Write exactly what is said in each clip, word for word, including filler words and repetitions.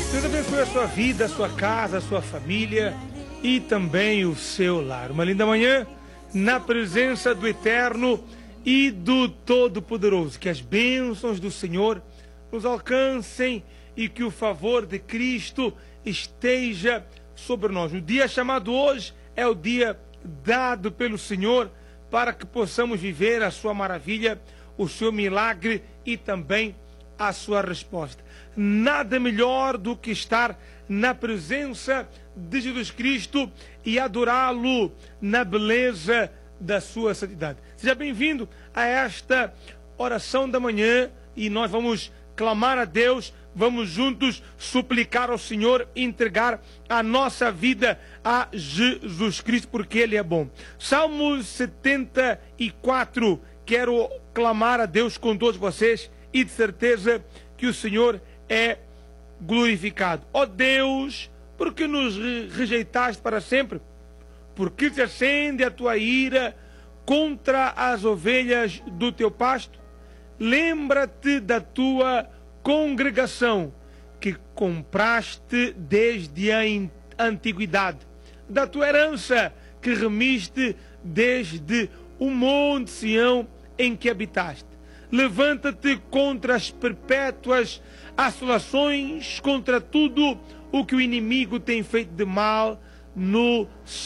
Deus abençoe a sua vida, a sua casa, a sua família e também o seu lar. Uma linda manhã na presença do Eterno e do Todo-Poderoso. Que as bênçãos do Senhor nos alcancem e que o favor de Cristo esteja sobre nós. O dia chamado hoje é o dia dado pelo Senhor para que possamos viver a sua maravilha, o seu milagre e também a sua resposta. Nada melhor do que estar na presença de Jesus Cristo e adorá-lo na beleza da sua santidade. Seja bem-vindo a esta oração da manhã e nós vamos clamar a Deus, vamos juntos suplicar ao Senhor, entregar a nossa vida a Jesus Cristo, porque Ele é bom. Salmo setenta e quatro, quero clamar a Deus com todos vocês e de certeza que o Senhor é glorificado. Ó Deus, porque nos rejeitaste para sempre? Porque se acende a tua ira contra as ovelhas do teu pasto? Lembra-te da tua congregação que compraste desde a antiguidade, da tua herança que remiste desde o monte Sião em que habitaste. Levanta-te contra as perpétuas assolações, contra tudo o que o inimigo tem feito de mal no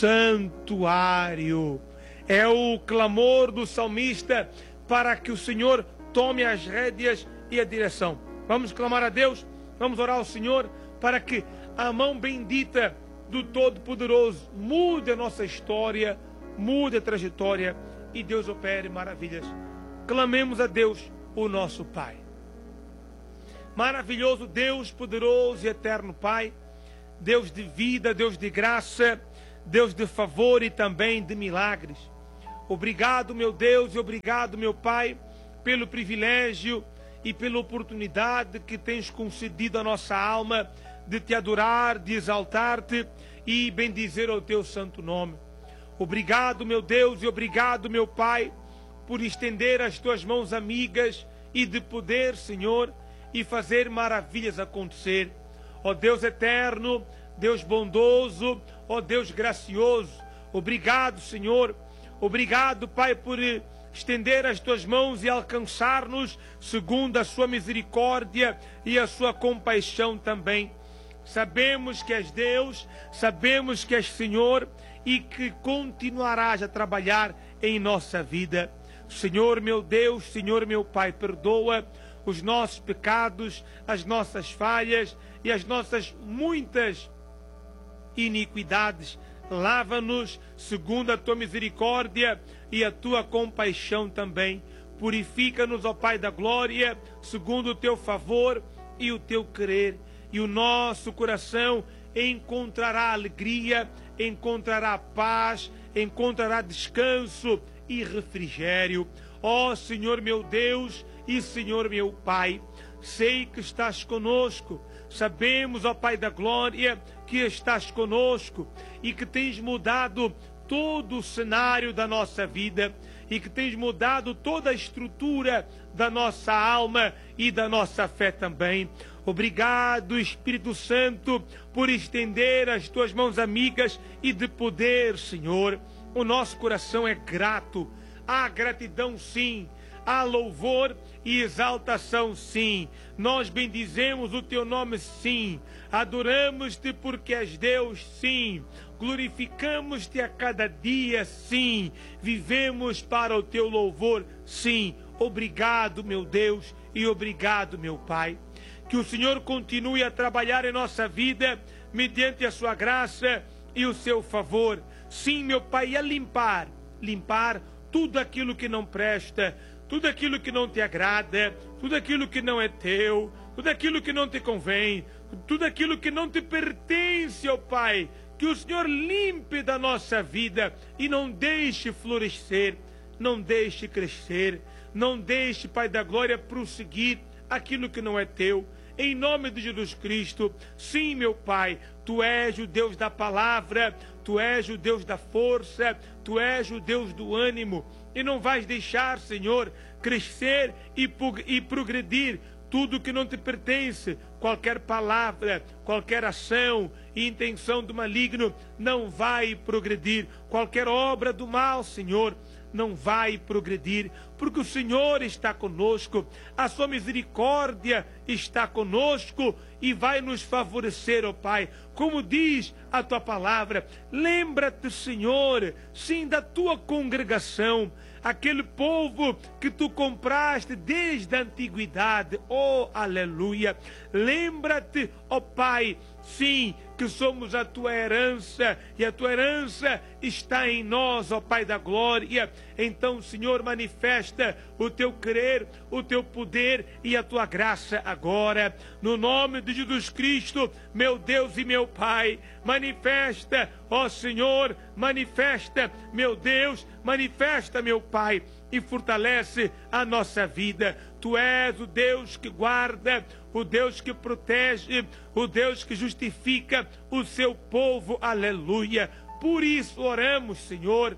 santuário. É o clamor do salmista para que o Senhor tome as rédeas e a direção. Vamos clamar a Deus, vamos orar ao Senhor para que a mão bendita do Todo-Poderoso mude a nossa história, mude a trajetória e Deus opere maravilhas. Clamemos a Deus, o nosso Pai. Maravilhoso Deus, poderoso e eterno Pai, Deus de vida, Deus de graça, Deus de favor e também de milagres. Obrigado, meu Deus, e obrigado, meu Pai, pelo privilégio e pela oportunidade que tens concedido à nossa alma de te adorar, de exaltar-te e bendizer o teu santo nome. Obrigado, meu Deus, e obrigado, meu Pai, por estender as tuas mãos amigas e de poder, Senhor, e fazer maravilhas acontecer. Ó Deus eterno, Deus bondoso, ó Deus gracioso, obrigado, Senhor, obrigado, Pai, por estender as tuas mãos e alcançar-nos segundo a sua misericórdia e a sua compaixão também. Sabemos que és Deus, sabemos que és Senhor e que continuarás a trabalhar em nossa vida. Senhor meu Deus, Senhor meu Pai, perdoa os nossos pecados, as nossas falhas e as nossas muitas iniquidades. Lava-nos segundo a tua misericórdia e a tua compaixão também. Purifica-nos, ó Pai da glória, segundo o teu favor e o teu querer. E o nosso coração encontrará alegria, encontrará paz, encontrará descanso e refrigério. Ó Senhor meu Deus e Senhor meu Pai, sei que estás conosco. Sabemos, ó Pai da glória, que estás conosco e que tens mudado todo o cenário da nossa vida e que tens mudado toda a estrutura da nossa alma e da nossa fé também. Obrigado, Espírito Santo, por estender as tuas mãos amigas e de poder, Senhor. O nosso coração é grato. Há gratidão, sim. Há louvor e exaltação, sim. Nós bendizemos o teu nome, sim. Adoramos-te porque és Deus, sim. Glorificamos-te a cada dia, sim. Vivemos para o teu louvor, sim. Obrigado, meu Deus, e obrigado, meu Pai. Que o Senhor continue a trabalhar em nossa vida mediante a sua graça e o seu favor. Sim, meu Pai, a limpar, limpar tudo aquilo que não presta, tudo aquilo que não te agrada, tudo aquilo que não é teu, tudo aquilo que não te convém, tudo aquilo que não te pertence, ó Pai. Que o Senhor limpe da nossa vida e não deixe florescer, não deixe crescer, não deixe, Pai da glória, prosseguir aquilo que não é teu. Em nome de Jesus Cristo, sim, meu Pai, Tu és o Deus da palavra, Tu és o Deus da força, Tu és o Deus do ânimo, e não vais deixar, Senhor, crescer e, e progredir tudo que não te pertence, qualquer palavra, qualquer ação e intenção do maligno não vai progredir. Qualquer obra do mal, Senhor, não vai progredir, porque o Senhor está conosco, a sua misericórdia está conosco e vai nos favorecer, ó Pai. Como diz a tua palavra, lembra-te, Senhor, sim, da tua congregação, aquele povo que tu compraste desde a antiguidade, oh aleluia. Lembra-te, ó Pai, sim, que somos a tua herança e a tua herança está em nós, ó Pai da glória. Então, Senhor, manifesta o teu querer, o teu poder e a tua graça agora, no nome de Jesus Cristo, meu Deus e meu Pai. Manifesta, ó Senhor, manifesta, meu Deus, manifesta, meu Pai, e fortalece a nossa vida. Tu és o Deus que guarda, o Deus que protege, o Deus que justifica o seu povo, aleluia. Por isso oramos, Senhor,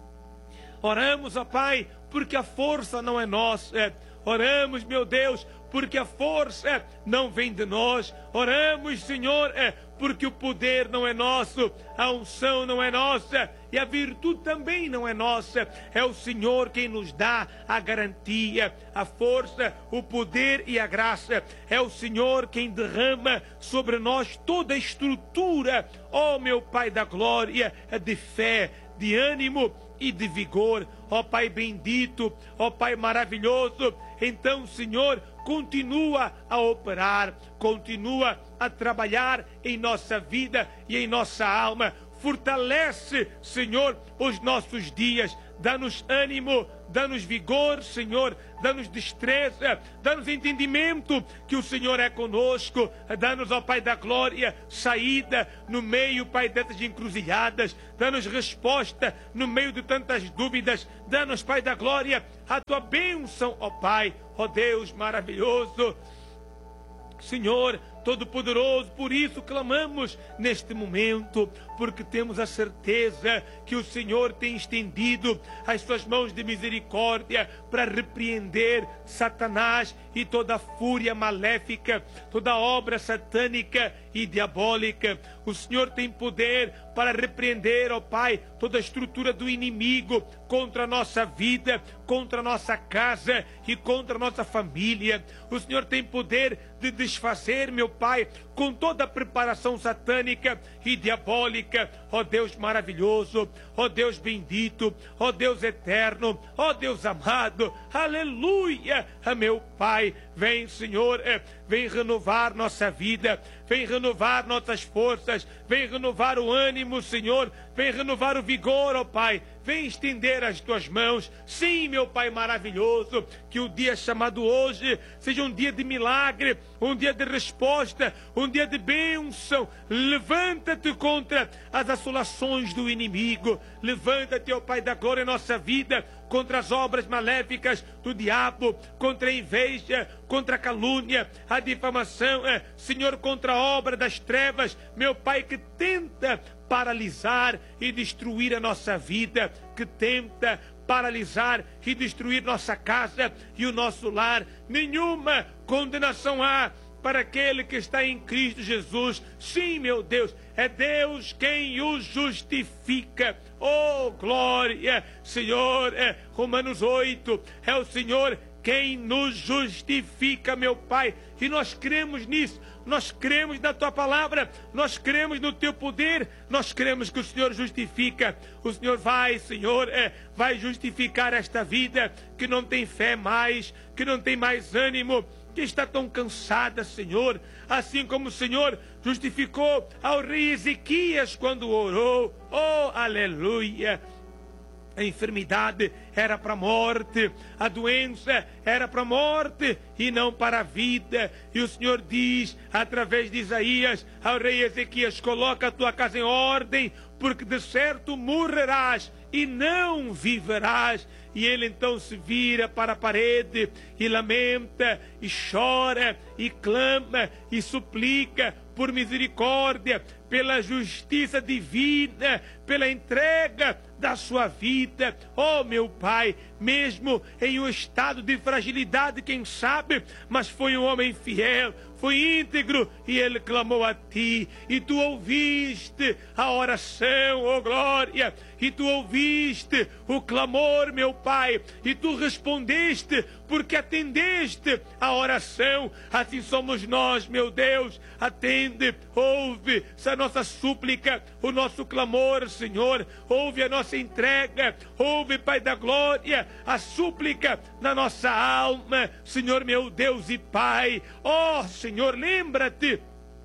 oramos, ó Pai, porque a força não é nossa. Oramos, meu Deus, porque a força não vem de nós. Oramos, Senhor, porque o poder não é nosso, a unção não é nossa e a virtude também não é nossa. É o Senhor quem nos dá a garantia, a força, o poder e a graça. É o Senhor quem derrama sobre nós toda a estrutura, ó meu Pai da glória, de fé, de ânimo e de vigor. Ó Pai bendito, ó Pai maravilhoso, então, Senhor, continua a operar, continua a trabalhar em nossa vida e em nossa alma. Fortalece, Senhor, os nossos dias, dá-nos ânimo, dá-nos vigor, Senhor, dá-nos destreza, dá-nos entendimento que o Senhor é conosco, dá-nos, ó Pai da glória, saída no meio, Pai, dessas encruzilhadas, dá-nos resposta no meio de tantas dúvidas, dá-nos, Pai da glória, a tua bênção, ó Pai, ó Deus maravilhoso, Senhor Todo-Poderoso. Por isso clamamos neste momento, porque temos a certeza que o Senhor tem estendido as suas mãos de misericórdia para repreender Satanás e toda a fúria maléfica, toda a obra satânica e diabólica. O Senhor tem poder para repreender, ó Pai, toda a estrutura do inimigo contra a nossa vida, contra a nossa casa e contra a nossa família. O Senhor tem poder de desfazer, meu Pai, com toda a preparação satânica e diabólica, ó Deus maravilhoso, ó Deus bendito, ó Deus eterno, ó Deus amado, aleluia, meu Pai. Vem, Senhor, vem renovar nossa vida, vem renovar nossas forças, vem renovar o ânimo, Senhor, vem renovar o vigor, ó Pai, vem estender as tuas mãos. Sim, meu Pai maravilhoso, que o dia chamado hoje seja um dia de milagre, um dia de resposta, um dia de bênção. Levanta-te contra as assolações do inimigo, levanta-te, ó Pai da glória, em nossa vida, contra as obras maléficas do diabo, contra a inveja, contra a calúnia, a difamação, é, Senhor, contra a obra das trevas, meu Pai, que tenta paralisar e destruir a nossa vida, que tenta paralisar e destruir nossa casa e o nosso lar. Nenhuma condenação há para aquele que está em Cristo Jesus. Sim, meu Deus, é Deus quem o justifica. Oh, glória, Senhor, é Romanos oito, é o Senhor quem nos justifica, meu Pai, e nós cremos nisso, nós cremos na Tua palavra, nós cremos no Teu poder, nós cremos que o Senhor justifica. O Senhor vai, Senhor, é, vai justificar esta vida que não tem fé mais, que não tem mais ânimo, que está tão cansada, Senhor, assim como o Senhor justificou ao rei Ezequias quando orou. Oh, aleluia! A enfermidade era para a morte, a doença era para a morte e não para a vida. E o Senhor diz, através de Isaías, ao rei Ezequias: coloca a tua casa em ordem, porque de certo morrerás e não viverás. E ele então se vira para a parede e lamenta, e chora, e clama, e suplica por misericórdia, pela justiça divina, pela entrega da sua vida. Oh, meu Pai, mesmo em um estado de fragilidade, quem sabe, mas foi um homem fiel, foi íntegro, e ele clamou a ti, e tu ouviste a oração, oh glória, e tu ouviste o clamor, meu Pai, e tu respondeste, porque atendeste a oração. Assim somos nós, meu Deus. Atende, ouve essa nossa súplica, o nosso clamor, Senhor. Ouve a nossa entrega, ouve, Pai da glória, a súplica na nossa alma, Senhor, meu Deus e Pai. Oh, Senhor, lembra-te,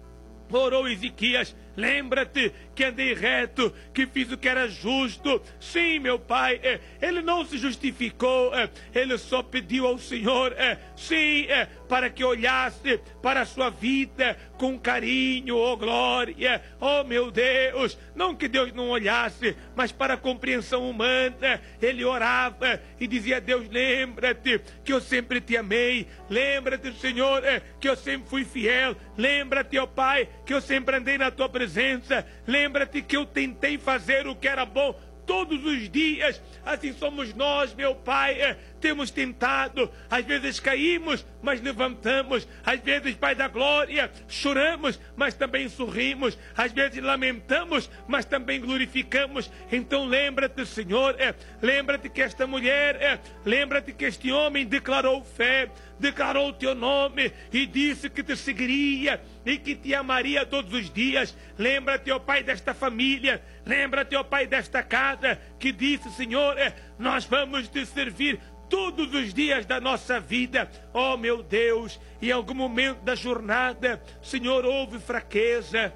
orou Ezequias, lembra-te que andei reto, que fiz o que era justo. Sim, meu Pai, ele não se justificou, ele só pediu ao Senhor, sim, para que olhasse para a sua vida com carinho, oh glória, oh meu Deus. Não que Deus não olhasse, mas para a compreensão humana, ele orava e dizia: Deus, lembra-te que eu sempre te amei, lembra-te, Senhor, que eu sempre fui fiel, lembra-te, ó Pai, que eu sempre andei na tua presença, lembra-te que eu tentei fazer o que era bom todos os dias. Assim somos nós, meu Pai, temos tentado, às vezes caímos, mas levantamos, às vezes, Pai da glória, choramos, mas também sorrimos, às vezes lamentamos, mas também glorificamos. Então lembra-te, Senhor, é, lembra-te que esta mulher, é, lembra-te que este homem declarou fé, declarou o teu nome e disse que te seguiria e que te amaria todos os dias. Lembra-te, ó Pai, desta família, lembra-te, ó Pai, desta casa, que disse: Senhor, é, nós vamos te servir todos os dias da nossa vida. Oh, meu Deus, em algum momento da jornada, Senhor, houve fraqueza.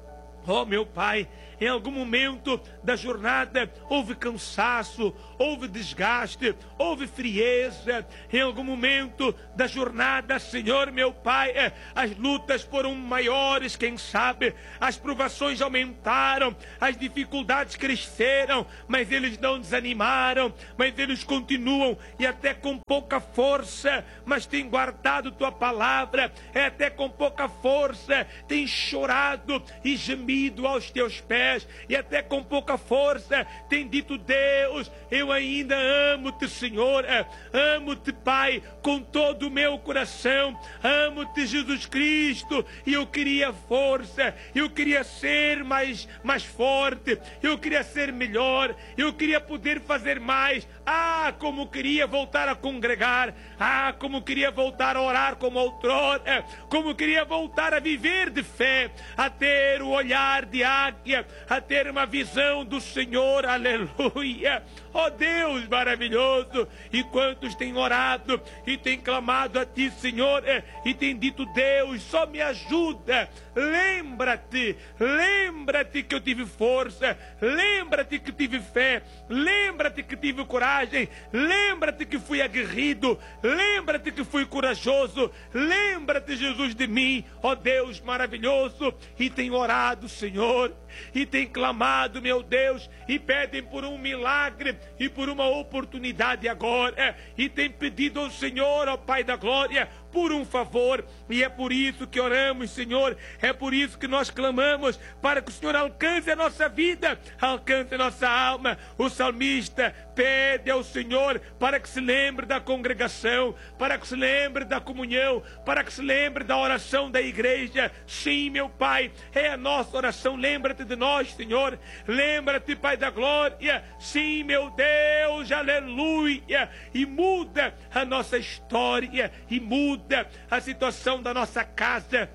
Oh, meu Pai, em algum momento da jornada houve cansaço, houve desgaste, houve frieza. Em algum momento da jornada, Senhor, meu Pai, as lutas foram maiores, quem sabe, as provações aumentaram, as dificuldades cresceram, mas eles não desanimaram, mas eles continuam, e até com pouca força, mas têm guardado tua palavra, é até com pouca força, têm chorado e gemido aos teus pés, e até com pouca força tem dito: Deus, eu ainda amo-te, Senhor, amo-te, Pai, com todo o meu coração, amo-te, Jesus Cristo, e eu queria força, eu queria ser mais, mais forte, eu queria ser melhor, eu queria poder fazer mais. Ah, como queria voltar a congregar, ah, como queria voltar a orar como outrora, como queria voltar a viver de fé, a ter o olhar de águia, a ter uma visão do Senhor, aleluia. Ó Deus maravilhoso, e quantos têm orado e têm clamado a ti, Senhor, e têm dito: Deus, só me ajuda. Lembra-te, lembra-te que eu tive força, lembra-te que tive fé, lembra-te que tive coragem, lembra-te que fui aguerrido, lembra-te que fui corajoso, lembra-te, Jesus, de mim, ó Deus maravilhoso. E tem orado, Senhor, e tem clamado, meu Deus, e pedem por um milagre e por uma oportunidade agora, e tem pedido ao Senhor, ó Pai da glória, por um favor, e é por isso que oramos, Senhor, é por isso que nós clamamos, para que o Senhor alcance a nossa vida, alcance a nossa alma. O salmista pede ao Senhor para que se lembre da congregação, para que se lembre da comunhão, para que se lembre da oração da igreja. Sim, meu Pai, é a nossa oração. Lembra-te de nós, Senhor, lembra-te, Pai da glória. Sim, meu Deus, aleluia, e muda a nossa história, e muda a situação da nossa casa,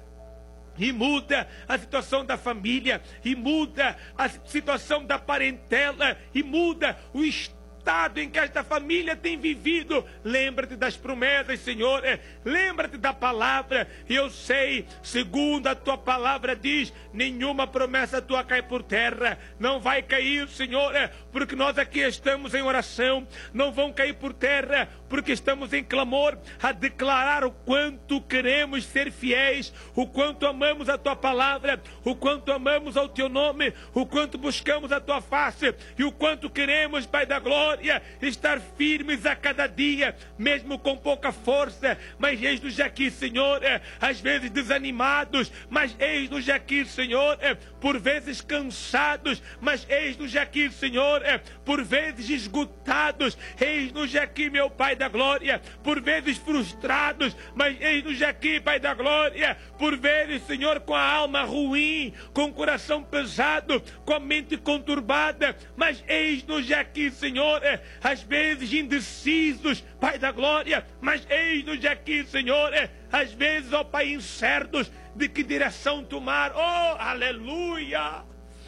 e muda a situação da família, e muda a situação da parentela, e muda o estado em que esta família tem vivido. Lembra-te das promessas, Senhor, lembra-te da palavra. E eu sei, segundo a tua palavra diz, nenhuma promessa tua cai por terra, não vai cair, Senhor, porque nós aqui estamos em oração. Não vão cair por terra, porque estamos em clamor, a declarar o quanto queremos ser fiéis, o quanto amamos a tua palavra, o quanto amamos ao teu nome, o quanto buscamos a tua face, e o quanto queremos, Pai da glória, glória, estar firmes a cada dia, mesmo com pouca força, mas eis-nos aqui, Senhor, às vezes desanimados, mas eis-nos aqui, Senhor, por vezes cansados, mas eis-nos aqui, Senhor, por vezes esgotados, eis-nos aqui, meu Pai da glória, por vezes frustrados, mas eis-nos aqui, Pai da glória, por vezes, Senhor, com a alma ruim, com o coração pesado, com a mente conturbada, mas eis-nos aqui, Senhor, às vezes indecisos, Pai da glória, mas eis-nos aqui, Senhor, às vezes, ó Pai, incertos de que direção tomar. Oh, aleluia!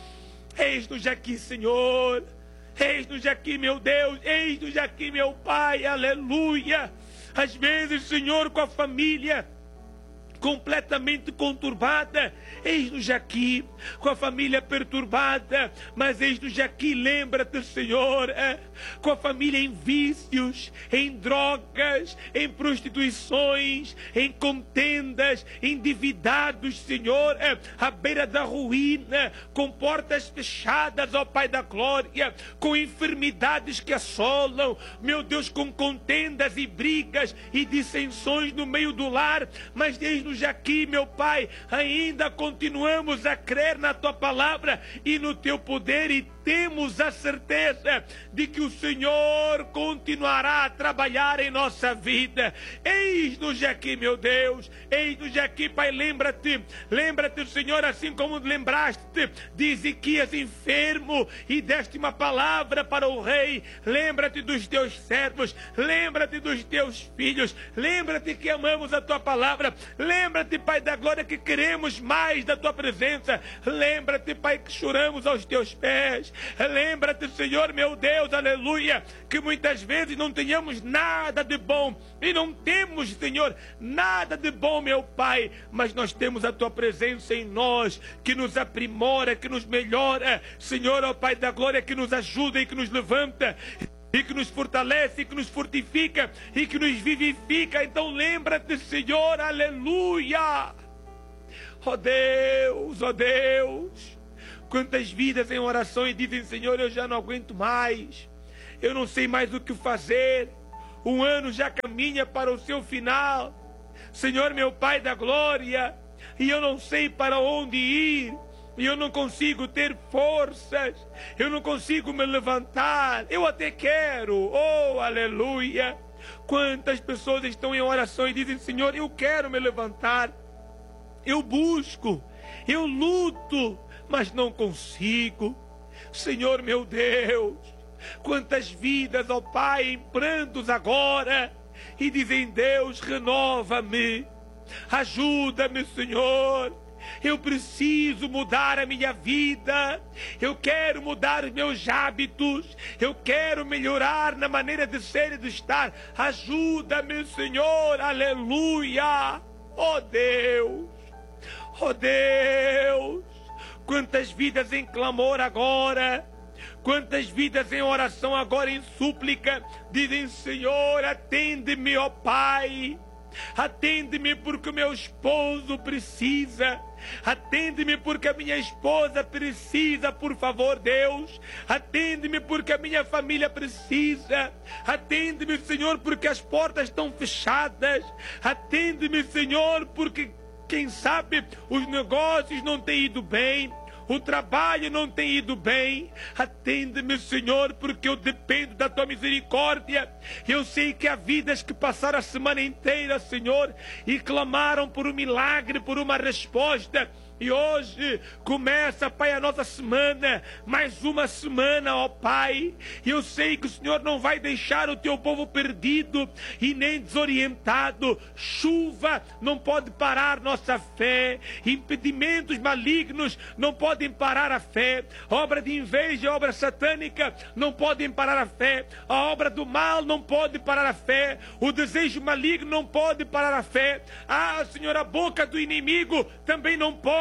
Eis-nos aqui, Senhor, eis-nos aqui, meu Deus, eis-nos aqui, meu Pai, aleluia! Às vezes, Senhor, com a família completamente conturbada, eis-nos aqui, com a família perturbada, mas eis-nos aqui, lembra-te, Senhor, é, com a família em vícios, em drogas, em prostituições, em contendas, endividados, Senhor, é, à beira da ruína, com portas fechadas, ó Pai da glória, com enfermidades que assolam, meu Deus, com contendas e brigas e dissensões no meio do lar, mas eis-nos aqui, meu Pai, ainda continuamos a crer na Tua palavra e no Teu poder, e temos a certeza de que o Senhor continuará a trabalhar em nossa vida. Eis-nos aqui, meu Deus, eis-nos aqui, Pai, lembra-te, lembra-te, Senhor, assim como lembraste de Ezequias enfermo e deste uma palavra para o rei, lembra-te dos Teus servos, lembra-te dos Teus filhos, lembra-te que amamos a Tua palavra, lembra-te, Pai da glória, que queremos mais da Tua presença, lembra-te, Pai, que choramos aos Teus pés, lembra-te, Senhor, meu Deus, aleluia, que muitas vezes não tenhamos nada de bom, e não temos, Senhor, nada de bom, meu Pai, mas nós temos a Tua presença em nós, que nos aprimora, que nos melhora, Senhor, ó Pai da glória, que nos ajuda e que nos levanta, e que nos fortalece, e que nos fortifica, e que nos vivifica. Então lembra-te, Senhor, aleluia. Ó Deus, ó Deus, quantas vidas em oração e dizem, Senhor, eu já não aguento mais, eu não sei mais o que fazer, um ano já caminha para o seu final, Senhor, meu Pai da glória, e eu não sei para onde ir, e eu não consigo ter forças, eu não consigo me levantar, eu até quero, oh, aleluia. Quantas pessoas estão em oração e dizem, Senhor, eu quero me levantar, eu busco, eu luto, mas não consigo. Senhor, meu Deus, quantas vidas, ó Pai, em prantos agora, e dizem, Deus, renova-me, ajuda-me, Senhor, eu preciso mudar a minha vida, eu quero mudar os meus hábitos, eu quero melhorar na maneira de ser e de estar, ajuda-me, Senhor, aleluia. Ó Deus, ó Deus, quantas vidas em clamor agora, quantas vidas em oração agora, em súplica, dizem, Senhor, atende-me, ó Pai, atende-me porque o meu esposo precisa, atende-me porque a minha esposa precisa, por favor, Deus, atende-me porque a minha família precisa, atende-me, Senhor, porque as portas estão fechadas, atende-me, Senhor, porque quem sabe os negócios não têm ido bem, o trabalho não tem ido bem, atende-me, Senhor, porque eu dependo da Tua misericórdia. Eu sei que há vidas que passaram a semana inteira, Senhor, e clamaram por um milagre, por uma resposta, e hoje começa, Pai, a nossa semana, mais uma semana, ó Pai, e eu sei que o Senhor não vai deixar o Teu povo perdido e nem desorientado. Chuva não pode parar nossa fé, impedimentos malignos não podem parar a fé, obra de inveja, obra satânica não podem parar a fé, a obra do mal não pode parar a fé, o desejo maligno não pode parar a fé, ah, Senhor, a boca do inimigo também não pode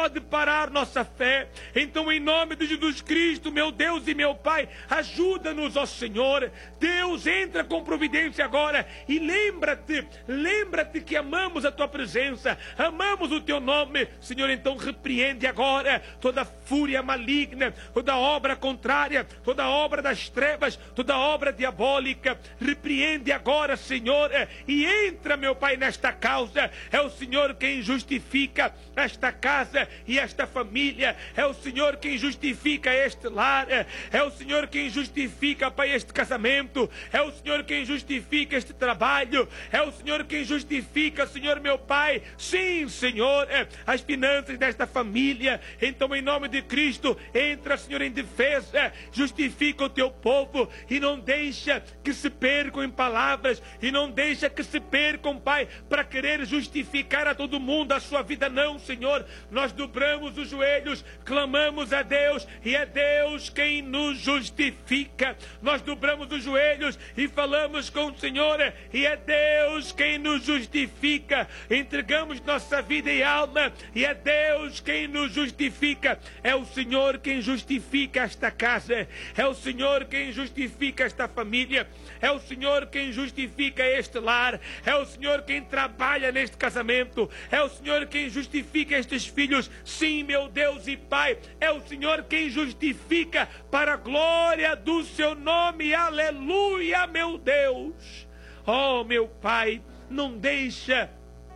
pode parar nossa fé. Então, em nome de Jesus Cristo, meu Deus e meu Pai, ajuda-nos, ó Senhor. Deus, entra com providência agora e lembra-te, lembra-te que amamos a tua presença, amamos o teu nome. Senhor, então repreende agora toda fúria maligna, toda obra contrária, toda obra das trevas, toda obra diabólica. Repreende agora, Senhor, e entra, meu Pai, nesta causa. É o Senhor quem justifica esta casa e esta família. É o Senhor quem justifica este lar. É o Senhor quem justifica, Pai, este casamento. É o Senhor quem justifica este trabalho. É o Senhor quem justifica, Senhor, meu Pai, sim, Senhor, as finanças desta família. Então, em nome de Cristo, entra, Senhor, em defesa, justifica o teu povo e não deixa que se percam em palavras, e não deixa que se percam, Pai, para querer justificar a todo mundo a sua vida. Não, Senhor, nós dobramos os joelhos, clamamos a Deus, e é Deus quem nos justifica. Nós dobramos os joelhos e falamos com o Senhor, e é Deus quem nos justifica. Entregamos nossa vida e alma, e é Deus quem nos justifica. É o Senhor quem justifica esta casa, é o Senhor quem justifica esta família, é o Senhor quem justifica este lar, é o Senhor quem trabalha neste casamento, é o Senhor quem justifica estes filhos. Sim, meu Deus e Pai, é o Senhor quem justifica para a glória do seu nome. Aleluia, meu Deus. Oh, meu Pai, não deixa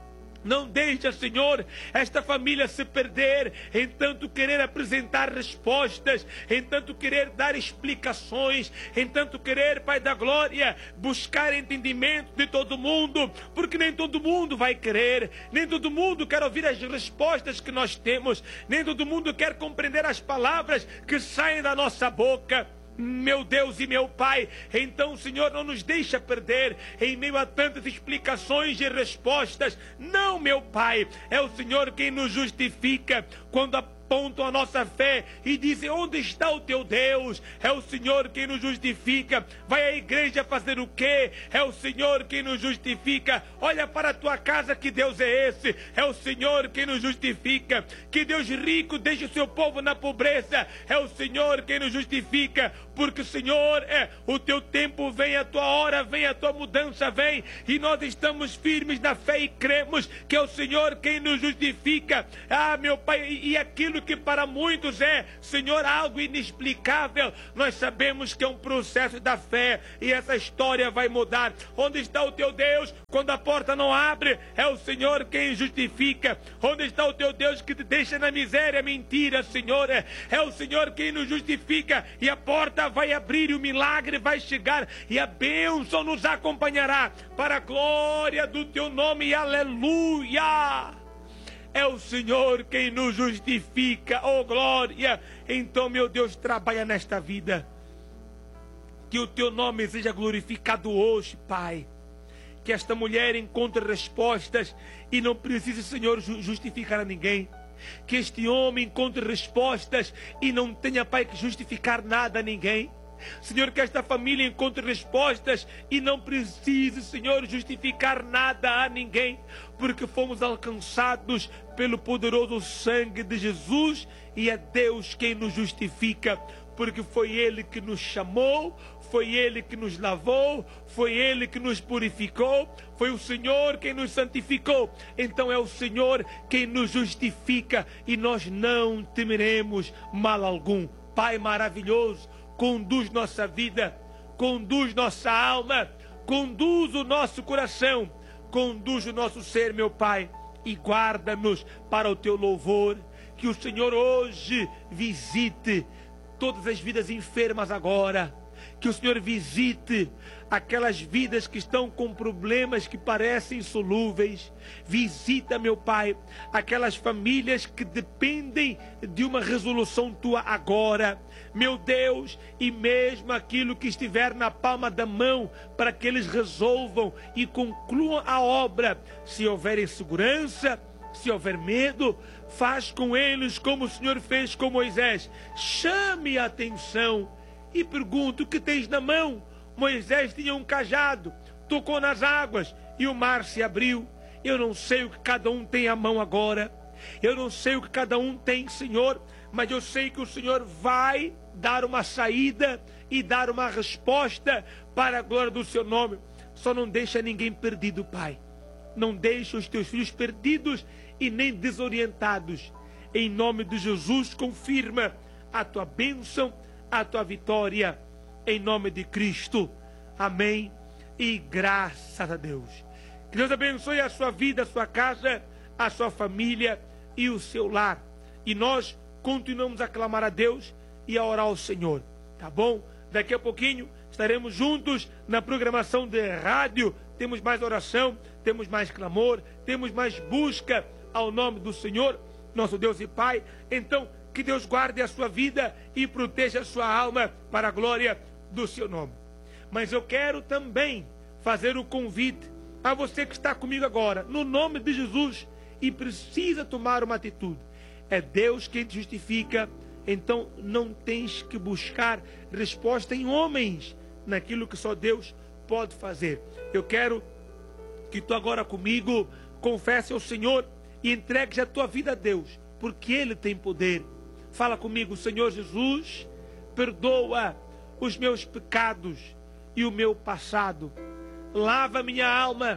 Não deixa, Senhor, esta família se perder em tanto querer apresentar respostas, em tanto querer dar explicações, em tanto querer, Pai da glória, buscar entendimento de todo mundo, porque nem todo mundo vai querer, nem todo mundo quer ouvir as respostas que nós temos, nem todo mundo quer compreender as palavras que saem da nossa boca. Meu Deus e meu Pai, então, Senhor, não nos deixa perder em meio a tantas explicações e respostas. Não, meu Pai, é o Senhor quem nos justifica quando a apontam a nossa fé e dizem: onde está o teu Deus? É o Senhor quem nos justifica. Vai à igreja fazer o quê? É o Senhor quem nos justifica. Olha para a tua casa, que Deus é esse? É o Senhor quem nos justifica. Que Deus rico deixe o seu povo na pobreza. É o Senhor quem nos justifica. Porque, Senhor, é o teu tempo vem, a tua hora vem, a tua mudança vem, e nós estamos firmes na fé e cremos que é o Senhor quem nos justifica. Ah, meu Pai, e aquilo que para muitos é, Senhor, algo inexplicável, nós sabemos que é um processo da fé, e essa história vai mudar. Onde está o teu Deus quando a porta não abre? É o Senhor quem justifica. Onde está o teu Deus que te deixa na miséria? Mentira, Senhor, é, é o Senhor quem nos justifica, e a porta vai abrir, e o milagre vai chegar, e a bênção nos acompanhará, para a glória do teu nome. Aleluia! É o Senhor quem nos justifica. Oh, glória! Então, meu Deus, trabalha nesta vida, que o teu nome seja glorificado hoje, Pai. Que esta mulher encontre respostas e não precise, Senhor, justificar a ninguém. Que este homem encontre respostas e não tenha, Pai, que justificar nada a ninguém. Senhor, que esta família encontre respostas e não precise, Senhor, justificar nada a ninguém, porque fomos alcançados pelo poderoso sangue de Jesus, e é Deus quem nos justifica, porque foi Ele que nos chamou, foi Ele que nos lavou, foi Ele que nos purificou, foi o Senhor quem nos santificou. Então é o Senhor quem nos justifica, e nós não temeremos mal algum. Pai maravilhoso, conduz nossa vida, conduz nossa alma, conduz o nosso coração, conduz o nosso ser, meu Pai, e guarda-nos para o teu louvor. Que o Senhor hoje visite todas as vidas enfermas agora. Que o Senhor visite aquelas vidas que estão com problemas que parecem insolúveis. Visita, meu Pai, aquelas famílias que dependem de uma resolução tua agora, meu Deus, e mesmo aquilo que estiver na palma da mão, para que eles resolvam e concluam a obra. Se houver insegurança, se houver medo, faz com eles como o Senhor fez com Moisés. Chame a atenção e pergunta: o que tens na mão? Moisés tinha um cajado, tocou nas águas e o mar se abriu. Eu não sei o que cada um tem à mão agora. Eu não sei o que cada um tem, Senhor, mas eu sei que o Senhor vai dar uma saída e dar uma resposta para a glória do seu nome. Só não deixa ninguém perdido, Pai. Não deixa os teus filhos perdidos e nem desorientados. Em nome de Jesus, confirma a tua bênção, a tua vitória, em nome de Cristo. Amém e graças a Deus. Que Deus abençoe a sua vida, a sua casa, a sua família e o seu lar. E nós continuamos a clamar a Deus e a orar ao Senhor, tá bom? Daqui a pouquinho estaremos juntos na programação de rádio. Temos mais oração, temos mais clamor, temos mais busca ao nome do Senhor, nosso Deus e Pai. Então, que Deus guarde a sua vida e proteja a sua alma para a glória do seu nome. Mas eu quero também fazer o convite a você que está comigo agora, no nome de Jesus, e precisa tomar uma atitude. É Deus quem te justifica, então não tens que buscar resposta em homens, naquilo que só Deus pode fazer. Eu quero que tu agora comigo confesse ao Senhor e entregues a tua vida a Deus, porque Ele tem poder. Fala comigo: Senhor Jesus, perdoa os meus pecados e o meu passado. Lava minha alma,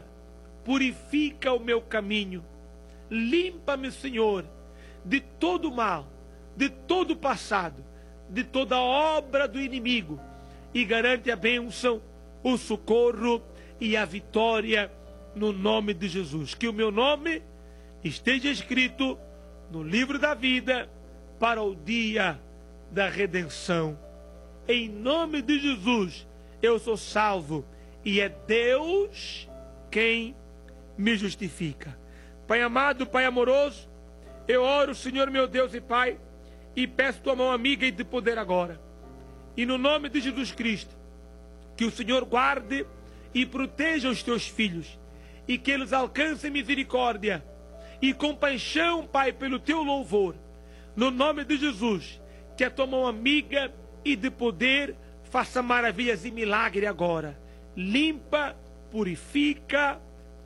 purifica o meu caminho. Limpa-me, Senhor, de todo o mal, de todo o passado, de toda obra do inimigo, e garante a bênção, o socorro e a vitória no nome de Jesus. Que o meu nome esteja escrito no livro da vida para o dia da redenção. Em nome de Jesus eu sou salvo e é Deus quem me justifica. Pai amado, Pai amoroso, eu oro, Senhor meu Deus e Pai, e peço tua mão amiga e de poder agora. E no nome de Jesus Cristo, que o Senhor guarde e proteja os teus filhos, e que eles alcancem misericórdia e compaixão, Pai, pelo teu louvor. No nome de Jesus, que a tua mão amiga e de poder faça maravilhas e milagre agora. Limpa, purifica,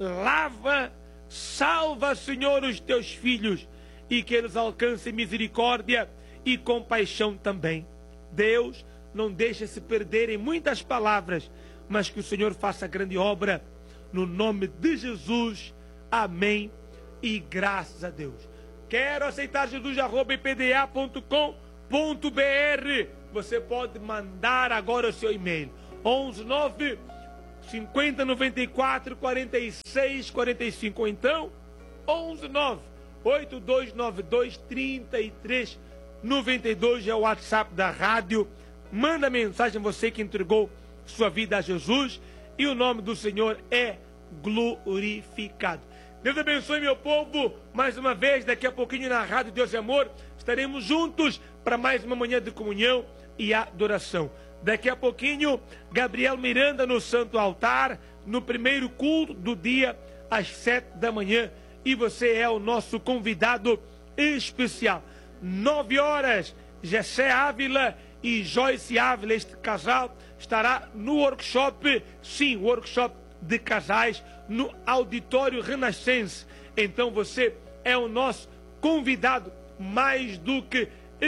lava, salva, Senhor, os teus filhos, e que eles alcancem misericórdia e compaixão também. Deus, não deixe se perder em muitas palavras, mas que o Senhor faça grande obra, no nome de Jesus. Amém e graças a Deus. Quero aceitar Jesus, arroba i p d a ponto com ponto b r. Você pode mandar agora o seu e-mail. onze nove cinquenta noventa e quatro quarenta e seis quarenta e cinco, ou então onze nove oito dois nove dois trinta e três noventa e dois é o WhatsApp da rádio. Manda mensagem, você que entregou sua vida a Jesus, e o nome do Senhor é glorificado. Deus abençoe, meu povo, mais uma vez. Daqui a pouquinho na Rádio Deus e Amor estaremos juntos para mais uma manhã de comunhão e adoração. Daqui a pouquinho, Gabriel Miranda no Santo Altar, no primeiro culto do dia, às sete da manhã, e você é o nosso convidado especial. Nove horas, Gessé Ávila e Joyce Ávila, este casal, estará no workshop, sim, workshop de casais, no Auditório Renascense. Então você é o nosso convidado mais do que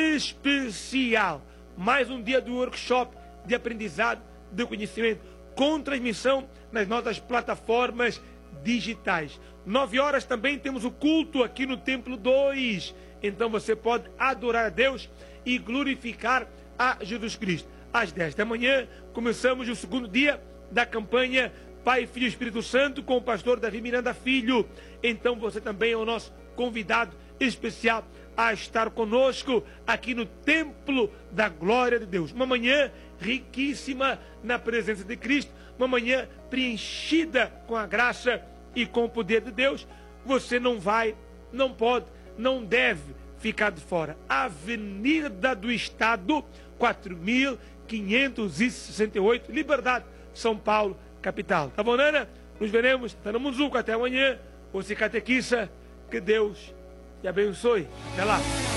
especial. Mais um dia do workshop de aprendizado, de conhecimento, com transmissão nas nossas plataformas digitais. Nove horas também temos o culto aqui no Templo dois. Então você pode adorar a Deus e glorificar a Jesus Cristo. Às dez da manhã começamos o segundo dia da campanha Pai, Filho e Espírito Santo, com o pastor Davi Miranda Filho. Então você também é o nosso convidado especial a estar conosco aqui no Templo da Glória de Deus. Uma manhã riquíssima na presença de Cristo, uma manhã preenchida com a graça e com o poder de Deus. Você não vai, não pode, não deve ficar de fora. Avenida do Estado, quatro mil quinhentos e sessenta e oito, Liberdade, São Paulo, capital. Tá bom, Nana? Nos veremos, tá no Muzuco, até amanhã. Você catequiça, que Deus te abençoe. Até lá.